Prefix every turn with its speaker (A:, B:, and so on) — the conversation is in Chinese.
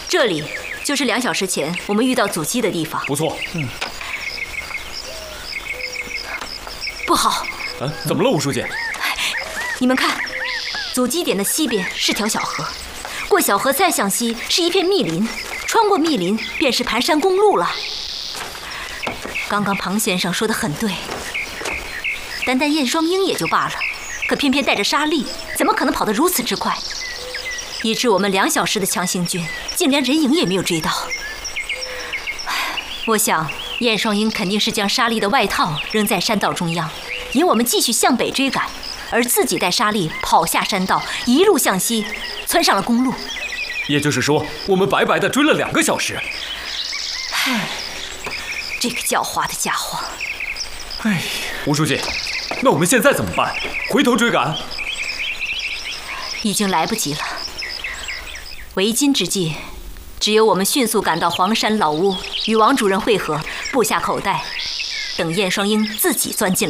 A: 这里就是2小时前我们遇到阻击的地方。
B: 不错。
A: 不好！
B: 怎么了，吴书记？
A: 你们看，阻击点的西边是条小河，过小河再向西是一片密林，穿过密林便是盘山公路了。刚刚庞先生说得很对，单单燕双鹰也就罢了，可偏偏带着沙粒，怎么可能跑得如此之快？以致我们2小时的强行军竟连人影也没有追到。我想燕双鹰肯定是将沙粒的外套扔在山道中央，引我们继续向北追赶，而自己带沙粒跑下山道，一路向西，窜上了公路。
B: 也就是说，我们白白的追了2个小时。
A: 这个狡猾的家伙！
B: 吴书记，那我们现在怎么办？回头追赶？
A: 已经来不及了。为今之计，只有我们迅速赶到黄山老屋，与王主任会合，布下口袋，等燕双鹰自己钻进